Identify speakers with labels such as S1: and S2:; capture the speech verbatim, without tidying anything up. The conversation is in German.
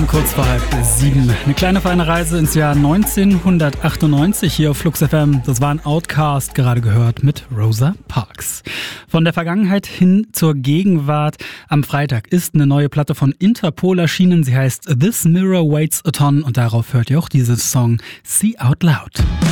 S1: kurz vor halb sieben. Eine kleine feine Reise ins Jahr neunzehnhundertachtundneunzig hier auf Flux F M. Das war ein Outcast, gerade gehört, mit Rosa Parks. Von der Vergangenheit hin zur Gegenwart. Am Freitag ist eine neue Platte von Interpol erschienen. Sie heißt This Mirror Waits a Ton und darauf hört ihr auch diesen Song See Out Loud.